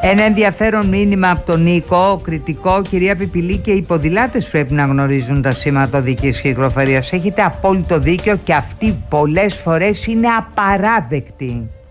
Ένα ενδιαφέρον μήνυμα από τον Νίκο, κριτικό. Κυρία Πιπηλή, και οι ποδηλάτες πρέπει να γνωρίζουν τα σήματα οδικής κυκλοφορίας. Έχετε απόλυτο δίκιο και αυτή πολλές φορές είναι απαράδεκτη.